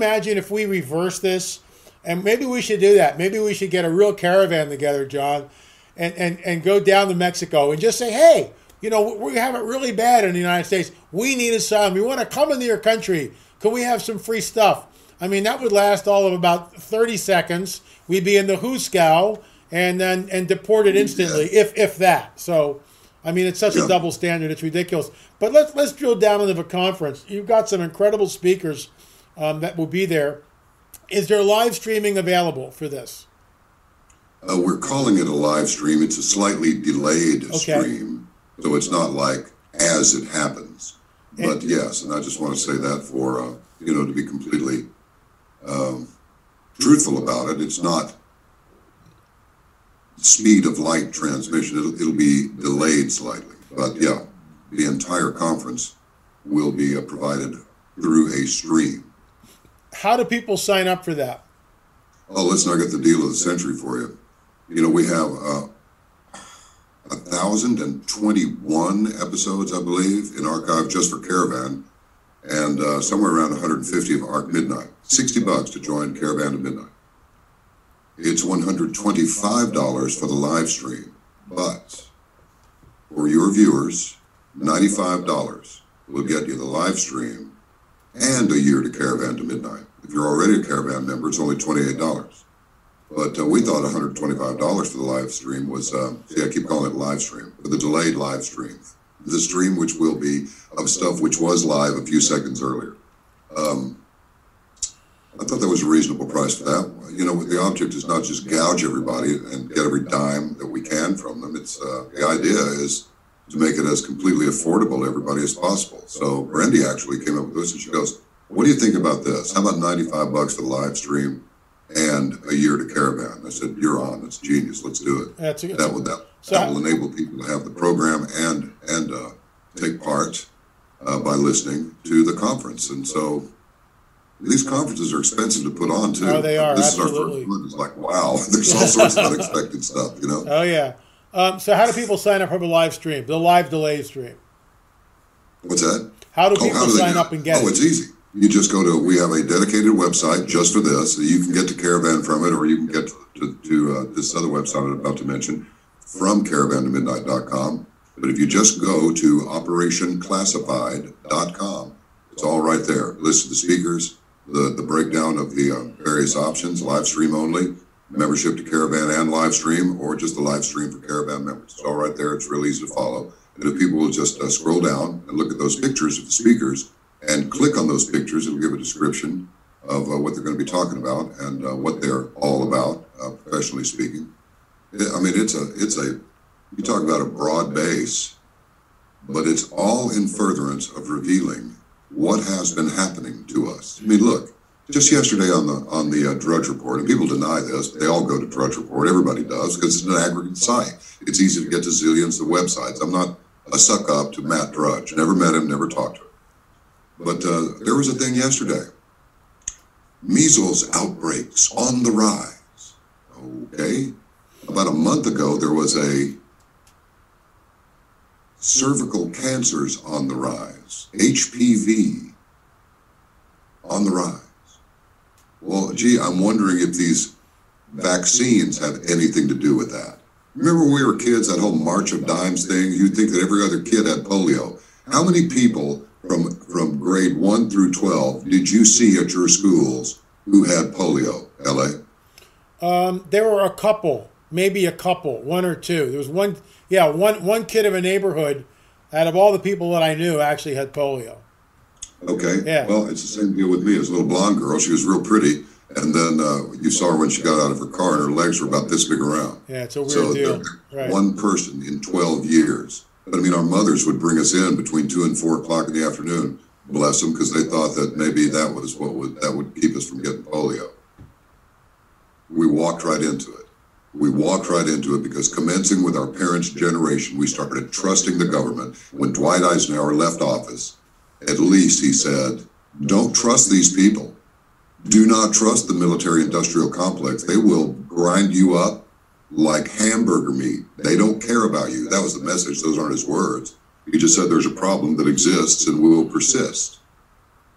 imagine if we reverse this? And maybe we should do that. Maybe we should get a real caravan together, John, and go down to Mexico and just say, hey, you know, we have it really bad in the United States. We need asylum. We want to come into your country. Can we have some free stuff? I mean, that would last all of about 30 seconds. We'd be in the Huskow and deported instantly, if that. So, I mean, it's such a double standard. It's ridiculous. But let's drill down into the conference. You've got some incredible speakers that will be there. Is there live streaming available for this? We're calling it a live stream. It's a slightly delayed stream, so it's not like as it happens. But yes, and I just want to say that for, to be completely truthful about it. It's not speed of light transmission. It'll be delayed slightly. But yeah, the entire conference will be provided through a stream. How do people sign up for that? Oh, listen, I got the deal of the century for you. You know, we have 1,021 episodes, I believe, in archive just for Caravan, and somewhere around 150 of Arc Midnight. $60 to join Caravan to Midnight. It's $125 for the live stream, but for your viewers, $95 will get you the live stream and a year to Caravan to Midnight. If you're already a Caravan member, it's only $28. But we thought $125 for the live stream was, I keep calling it live stream, but the delayed live stream. The stream which will be of stuff which was live a few seconds earlier. I thought that was a reasonable price for that. You know, the object is not just gouge everybody and get every dime that we can from them. It's the idea is to make it as completely affordable to everybody as possible. So Brandy actually came up with this, and she goes, "What do you think about this? How about $95 for the live stream and a year to Caravan?" I said, "You're on. That's genius. Let's do it." That will enable people to have the program and take part by listening to the conference. And so these conferences are expensive to put on too. Oh, they are. This absolutely. is our first one. It's like, wow, there's all sorts of unexpected stuff, you know? Oh yeah. So how do people sign up for the live stream, the live delay stream? What's that? How do people sign up and get it? Oh, it's easy. You just go to, we have a dedicated website just for this. So you can get to Caravan from it, or you can get to this other website I'm about to mention from caravantomidnight.com. But if you just go to operationclassified.com, it's all right there. List of the speakers, the breakdown of the various options, live stream only, membership to Caravan and live stream, or just the live stream for Caravan members. It's all right there. It's real easy to follow. And if people will just scroll down and look at those pictures of the speakers and click on those pictures, it'll give a description of what they're going to be talking about and what they're all about, professionally speaking. I mean, you talk about a broad base, but it's all in furtherance of revealing what has been happening to us. I mean, look, just yesterday on the Drudge Report, and people deny this, but they all go to Drudge Report. Everybody does, because it's an aggregate site. It's easy to get to zillions of websites. I'm not a suck up to Matt Drudge. Never met him, never talked to him. But there was a thing yesterday. Measles outbreaks on the rise. Okay. About a month ago, there was a cervical cancers on the rise. HPV on the rise. Well, gee, I'm wondering if these vaccines have anything to do with that. Remember when we were kids, that whole March of Dimes thing? You'd think that every other kid had polio. How many people from grade 1 through 12 did you see at your schools who had polio, L.A.? There were a couple, maybe a couple, one or two. There was one kid of a neighborhood out of all the people that I knew actually had polio. Okay. Yeah. Well, it's the same deal with me. As a little blonde girl, she was real pretty, and then you saw her when she got out of her car, and her legs were about this big around. Yeah, it's a weird deal. Right. One person in 12 years. But I mean, our mothers would bring us in between 2 and 4 o'clock in the afternoon, bless them, because they thought that maybe that would keep us from getting polio. We walked right into it. We walked right into it because commencing with our parents' generation, we started trusting the government. When Dwight Eisenhower left office, at least he said, don't trust these people. Do not trust the military-industrial complex. They will grind you up like hamburger meat. They don't care about you. That was the message. Those aren't his words. He just said there's a problem that exists and will persist.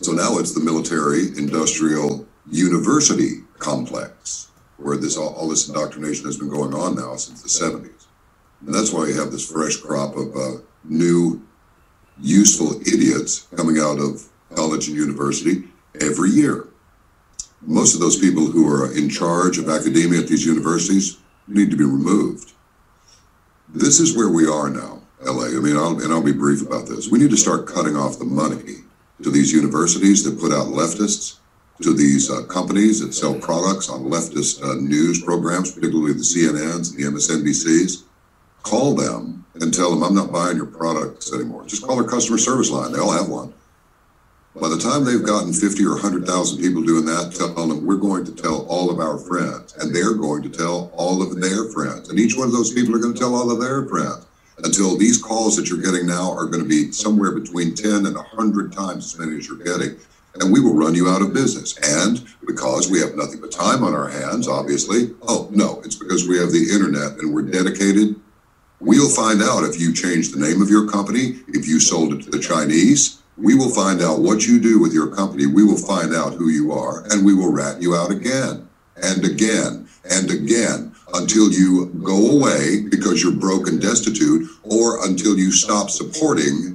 So now it's the military industrial university complex where all this indoctrination has been going on now since the 70s. And that's why you have this fresh crop of new useful idiots coming out of college and university every year. Most of those people who are in charge of academia at these universities need to be removed. This is where we are now, LA. I mean, I'll be brief about this. We need to start cutting off the money to these universities that put out leftists, to these companies that sell products on leftist news programs, particularly the CNNs and the MSNBCs. Call them and tell them, I'm not buying your products anymore. Just call their customer service line. They all have one. By the time they've gotten 50 or 100,000 people doing that, tell them we're going to tell all of our friends, and they're going to tell all of their friends, and each one of those people are going to tell all of their friends, until these calls that you're getting now are going to be somewhere between 10 and 100 times as many as you're getting, and we will run you out of business. And because we have nothing but time on our hands, obviously, oh no, it's because we have the internet and we're dedicated. We'll find out if you changed the name of your company, if you sold it to the Chinese. We will find out what you do with your company. We will find out who you are, and we will rat you out again and again and again until you go away because you're broke and destitute, or until you stop supporting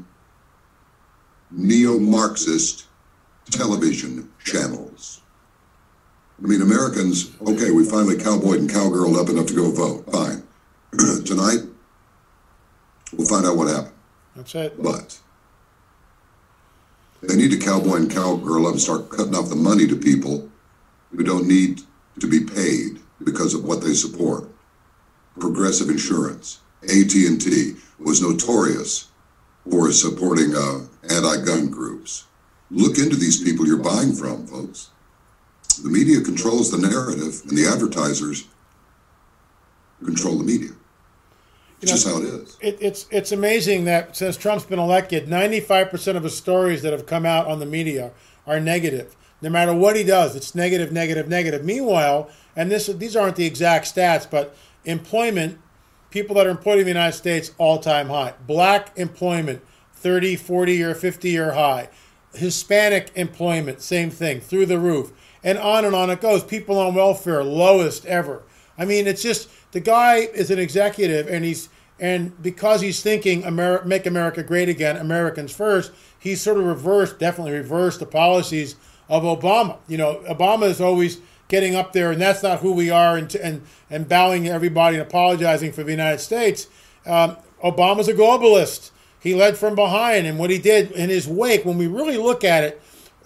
neo-Marxist television channels. I mean, Americans, okay, we finally cowboyed and cowgirled up enough to go vote. Fine. Tonight, we'll find out what happened. That's it. But they need to cowboy and cowgirl up and start cutting off the money to people who don't need to be paid because of what they support. Progressive Insurance, AT&T, was notorious for supporting anti-gun groups. Look into these people you're buying from, folks. The media controls the narrative, and the advertisers control the media. It's just how it is. It's amazing that since Trump's been elected, 95% of the stories that have come out on the media are negative. No matter what he does, it's negative, negative, negative. Meanwhile, and these aren't the exact stats, but employment, people that are employed in the United States, all-time high. Black employment, 30, 40-year, 50-year high. Hispanic employment, same thing, through the roof. And on it goes. People on welfare, lowest ever. I mean, it's just, the guy is an executive, and because he's thinking make America great again, Americans first, he's sort of definitely reversed the policies of Obama. You know, Obama is always getting up there, and that's not who we are, and bowing to everybody and apologizing for the United States. Obama's a globalist. He led from behind, and what he did in his wake, when we really look at it,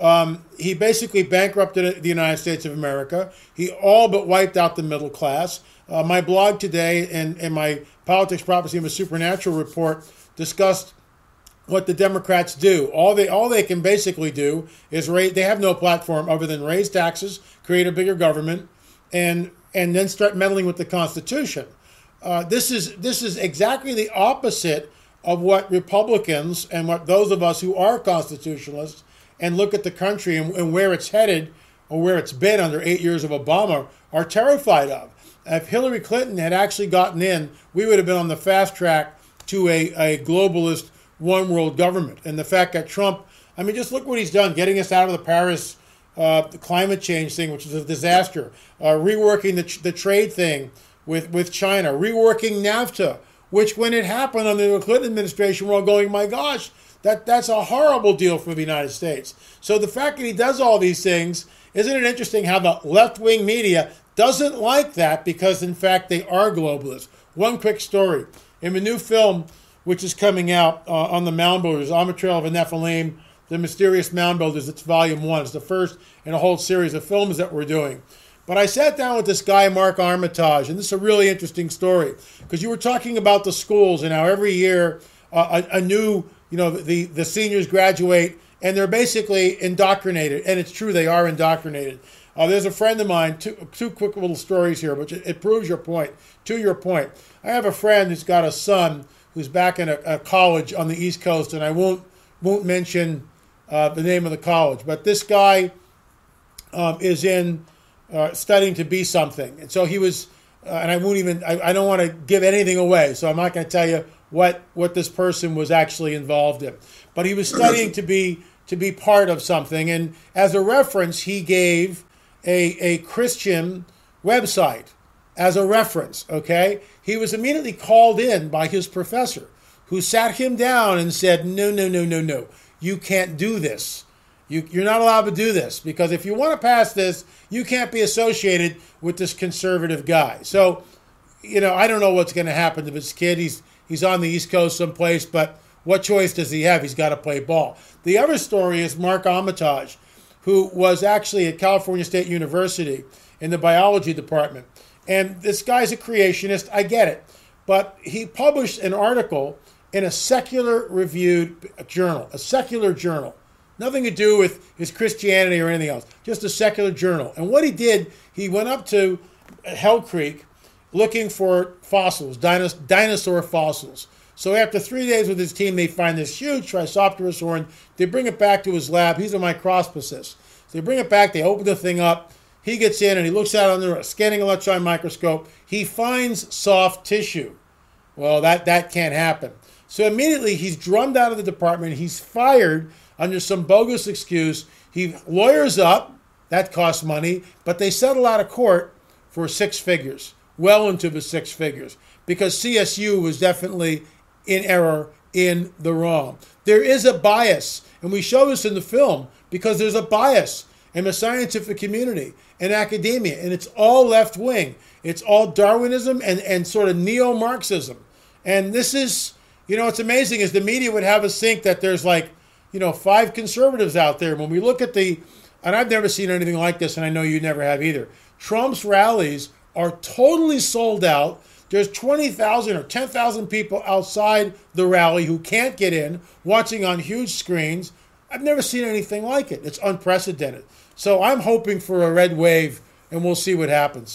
he basically bankrupted the United States of America. He all but wiped out the middle class. My blog today and my Politics, Prophecy, and the Supernatural report discussed what the Democrats do. All they can basically do is they have no platform other than raise taxes, create a bigger government, and then start meddling with the Constitution. This is exactly the opposite of what Republicans and what those of us who are constitutionalists and look at the country and where it's headed, or where it's been under 8 years of Obama, are terrified of. If Hillary Clinton had actually gotten in, we would have been on the fast track to a globalist one world government. And the fact that Trump, I mean, just look what he's done, getting us out of the Paris climate change thing, which is a disaster, reworking the trade thing with China, reworking NAFTA, which when it happened under the Clinton administration, we're all going, my gosh, that's a horrible deal for the United States. So the fact that he does all these things, isn't it interesting how the left-wing media doesn't like that, because in fact they are globalists. One quick story. In the new film, which is coming out on the Mound Builders, On the Trail of the Nephilim, The Mysterious Mound Builders, it's volume 1. It's the first in a whole series of films that we're doing. But I sat down with this guy, Mark Armitage, and this is a really interesting story, because you were talking about the schools and how every year a new, the seniors graduate and they're basically indoctrinated. And it's true, they are indoctrinated. There's a friend of mine, two quick little stories here, but it proves your point. To your point, I have a friend who's got a son who's back in a college on the East Coast, and I won't mention the name of the college, but this guy is in studying to be something, and so he was, and I don't want to give anything away, so I'm not going to tell you what this person was actually involved in, but he was studying to be to be part of something. And as a reference, he gave a Christian website as a reference, okay? He was immediately called in by his professor, who sat him down and said, no, no, no, no, no. You can't do this. You're not allowed to do this, because if you want to pass this, you can't be associated with this conservative guy. So, I don't know what's going to happen to this kid. He's on the East Coast someplace, but what choice does he have? He's got to play ball. The other story is Mark Armitage, who was actually at California State University in the biology department. And this guy's a creationist, I get it. But he published an article in a secular reviewed journal, a secular journal. Nothing to do with his Christianity or anything else, just a secular journal. And what he did, he went up to Hell Creek looking for fossils, dinosaur fossils. So after 3 days with his team, they find this huge Triceratops horn. They bring it back to his lab. He's a microscopist. So they bring it back. They open the thing up. He gets in and he looks at it under a scanning electron microscope. He finds soft tissue. Well, that can't happen. So immediately he's drummed out of the department. He's fired under some bogus excuse. He lawyers up. That costs money. But they settle out of court for 6 figures, well into the 6 figures, because CSU was definitely in error, in the wrong. There is a bias, and we show this in the film, because there's a bias in the scientific community and academia, and it's all left-wing. It's all Darwinism and sort of neo-Marxism. And this is, it's amazing, as the media would have us think that there's 5 conservatives out there. When we look at and I've never seen anything like this, and I know you never have either, Trump's rallies are totally sold out. There's 20,000 or 10,000 people outside the rally who can't get in, watching on huge screens. I've never seen anything like it. It's unprecedented. So I'm hoping for a red wave, and we'll see what happens.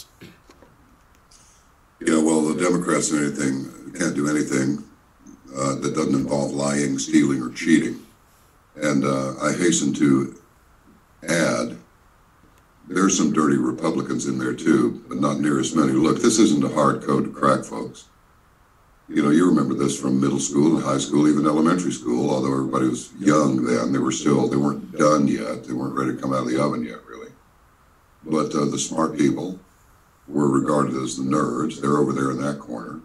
Yeah, well, the Democrats can't do anything that doesn't involve lying, stealing, or cheating. And I hasten to add, there's some dirty Republicans in there too, but not near as many. Look, this isn't a hard code to crack, folks. You remember this from middle school and high school, even elementary school, although everybody was young then. They weren't done yet. They weren't ready to come out of the oven yet, really. But the smart people were regarded as the nerds. They're over there in that corner.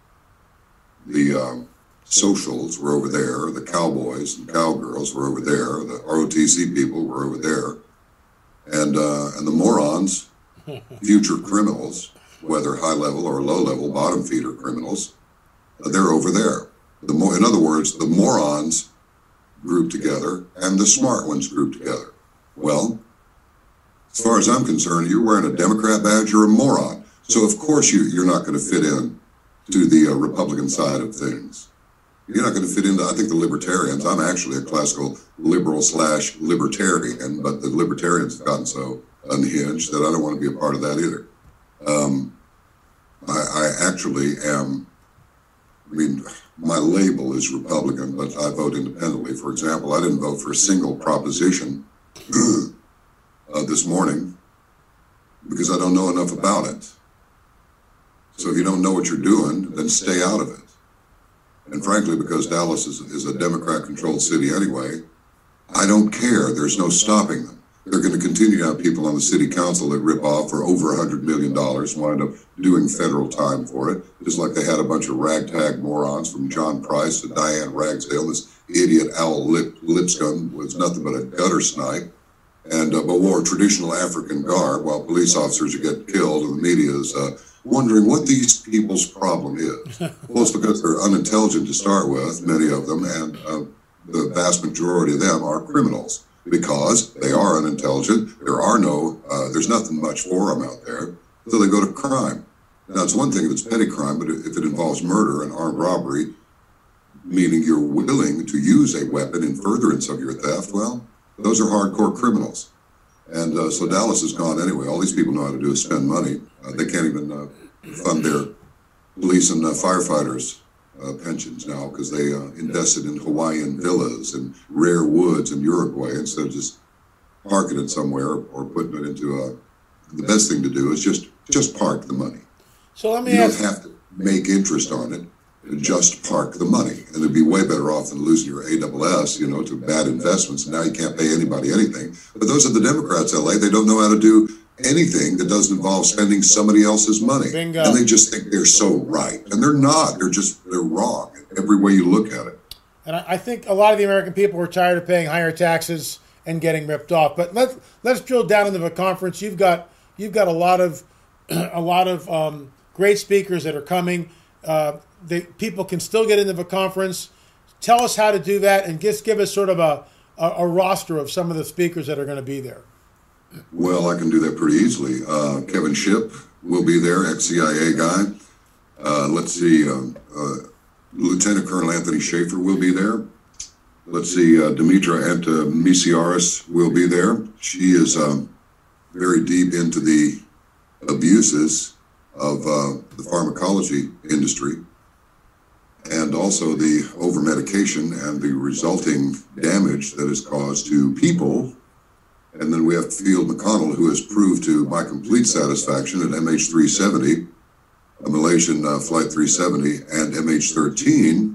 The socials were over there. The cowboys and cowgirls were over there. The ROTC people were over there. And the morons, future criminals, whether high-level or low-level bottom-feeder criminals, they're over there. In other words, the morons group together and the smart ones group together. Well, as far as I'm concerned, you're wearing a Democrat badge, you're a moron. So of course you're not going to fit in to the Republican side of things. You're not going to fit into, I think, the libertarians. I'm actually a classical liberal/libertarian, but the libertarians have gotten so unhinged that I don't want to be a part of that either. I actually am, my label is Republican, but I vote independently. For example, I didn't vote for a single proposition this morning because I don't know enough about it. So if you don't know what you're doing, then stay out of it. And frankly, because Dallas is a Democrat-controlled city anyway, I don't care. There's no stopping them. They're going to continue to have people on the city council that rip off for over $100 million, wind up doing federal time for it, just like they had a bunch of ragtag morons from John Price to Diane Ragsdale. This idiot Al Lipscomb was nothing but a gutter snipe, and but wore traditional African garb while police officers get killed, and the media is wondering what these people's problem is. Well, it's because they're unintelligent to start with, many of them, and the vast majority of them are criminals. Because they are unintelligent, there's nothing much for them out there, so they go to crime. Now, it's one thing if it's petty crime, but if it involves murder and armed robbery, meaning you're willing to use a weapon in furtherance of your theft, well, those are hardcore criminals. And so Dallas is gone anyway. All these people know how to do is spend money. They can't even fund their police and firefighters' pensions now because they invested in Hawaiian villas and rare woods in Uruguay instead of just parking it somewhere or putting it into the best thing to do is just park the money. So let me you ask. don't have to make interest on it. just park the money. And it'd be way better off than losing your ASS, to bad investments. And now you can't pay anybody anything. But those are the Democrats, LA. They don't know how to do anything that doesn't involve spending somebody else's money. Bingo. And they just think they're so right. And they're not. They're wrong in every way you look at it. And I think a lot of the American people are tired of paying higher taxes and getting ripped off. But let's drill down into the conference. You've got a lot of great speakers that are coming. People can still get into the conference. Tell us how to do that, and just give us sort of a roster of some of the speakers that are going to be there. Well, I can do that pretty easily. Kevin Shipp will be there, ex-CIA guy. Let's see, Lieutenant Colonel Anthony Schaefer will be there. Let's see, Demetra Antomisiaris will be there. She is very deep into the abuses of the pharmacology industry, and also the over-medication and the resulting damage that is caused to people. And then we have Field McConnell, who has proved to my complete satisfaction at MH370, a Malaysian Flight 370, and MH13.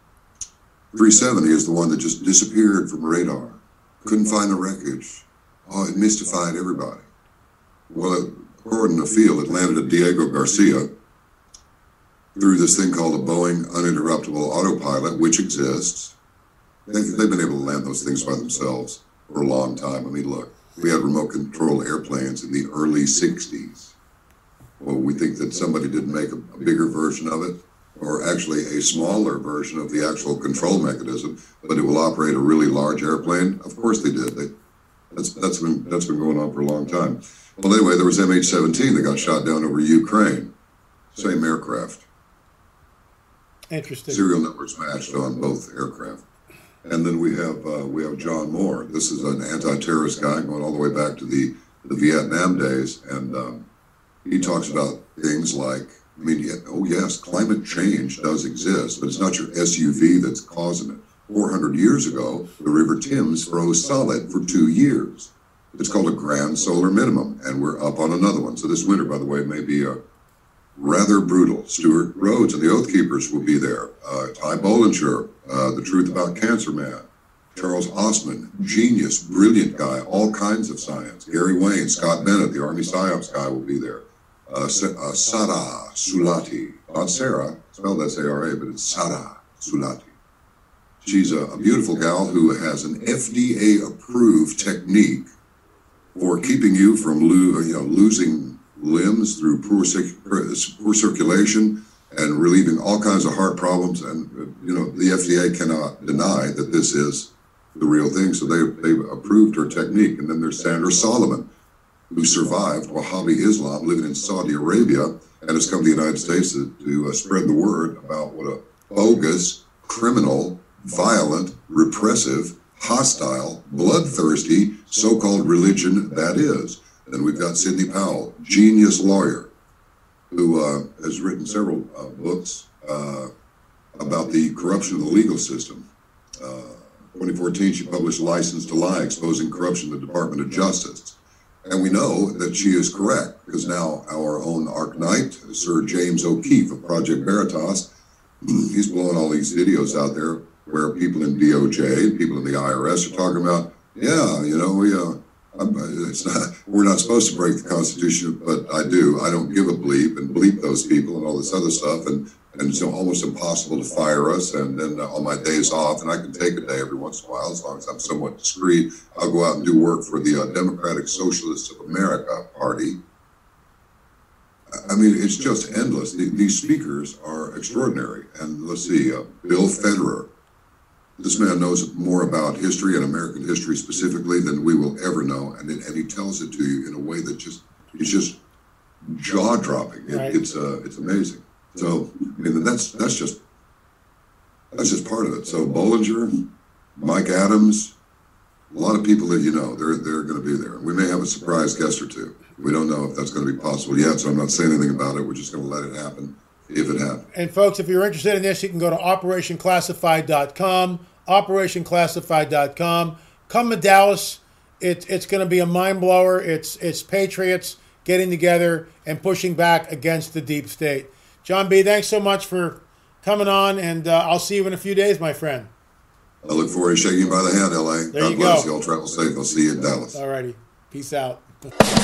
370 is the one that just disappeared from radar. Couldn't find the wreckage. Oh, it mystified everybody. Well, according to Field, it landed at Diego Garcia through this thing called a Boeing uninterruptible autopilot, which exists. They've been able to land those things by themselves for a long time. I mean, look, we had remote control airplanes in the early 60s. Well, we think that somebody didn't make a bigger version of it, or actually a smaller version of the actual control mechanism, but it will operate a really large airplane. Of course they did. That's been going on for a long time. Well, anyway, there was MH17 that got shot down over Ukraine. Same aircraft. Interesting. Serial numbers matched on both aircraft. And then we have John Moore. This is an anti-terrorist guy going all the way back to the Vietnam days, and he talks about things like, yes, climate change does exist, but it's not your SUV that's causing it. 400 years ago, the River Thames froze solid for 2 years. It's called a grand solar minimum, and we're up on another one. So this winter, by the way, may be rather brutal. Stuart Rhodes and the Oath Keepers will be there. Ty Bollinger, The Truth About Cancer Man. Charles Osman, genius, brilliant guy, all kinds of science. Gary Wayne, Scott Bennett, the Army PSYOPs guy, will be there. Sara Sulati, not Sarah, spelled S-A-R-A, but it's Sara Sulati. She's a beautiful gal who has an FDA-approved technique for keeping you from losing limbs through poor circulation and relieving all kinds of heart problems. And the FDA cannot deny that this is the real thing, so they've approved her technique. And then there's Sandra Solomon, who survived Wahhabi Islam living in Saudi Arabia and has come to the United States to spread the word about what a bogus, criminal, violent, repressive, hostile, bloodthirsty so-called religion that is. Then we've got Sidney Powell, genius lawyer, who has written several books about the corruption of the legal system. 2014, she published License to Lie, Exposing Corruption in the Department of Justice. And we know that she is correct, because now our own Arc Knight, Sir James O'Keefe of Project Veritas, he's blowing all these videos out there where people in DOJ, people in the IRS are talking about, we're not supposed to break the Constitution, but I do. I don't give a bleep, and bleep those people and all this other stuff, and it's almost impossible to fire us. And then on my days off, and I can take a day every once in a while as long as I'm somewhat discreet, I'll go out and do work for the Democratic Socialists of America Party. I mean, it's just endless. These speakers are extraordinary. And let's see, Bill Federer. This man knows more about history and American history specifically than we will ever know, and he tells it to you in a way that it's just jaw-dropping. Right. It's amazing. So I mean, that's just part of it. So Bollinger, Mike Adams, a lot of people that they're going to be there. We may have a surprise guest or two. We don't know if that's going to be possible yet, so I'm not saying anything about it. We're just going to let it happen. If it happens. And folks, if you're interested in this, you can go to OperationClassified.com, OperationClassified.com. Come to Dallas. It's going to be a mind blower. It's patriots getting together and pushing back against the deep state. John B., thanks so much for coming on, and I'll see you in a few days, my friend. I look forward to shaking you by the hand, LA. There God you bless go. you. I'll travel safe. I'll see you in Dallas. All righty. Peace out.